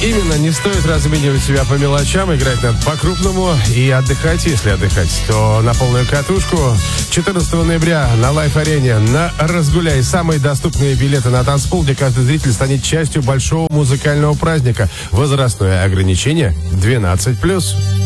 Именно, не стоит разменивать себя по мелочам, играть надо по-крупному и отдыхать, если отдыхать, то на полную катушку. 14 ноября на Лайф-арене на «Разгуляй» самые доступные билеты на танцпол, где каждый зритель станет частью большого музыкального праздника. Возрастное ограничение 12+.